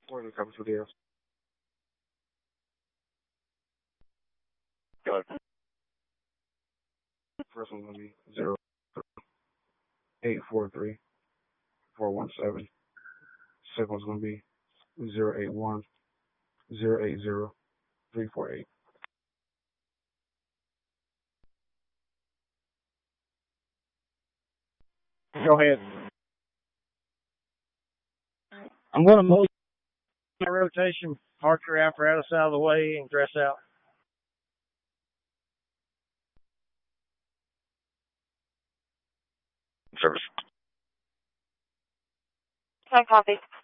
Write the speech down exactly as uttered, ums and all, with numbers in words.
Morning, comes to the Go first one's gonna be zero eight four three four one seven. Second one's gonna be zero eight one zero eight zero three four eight. Go ahead. I'm going to move my rotation, park your apparatus out of the way, and dress out. Service. I copy.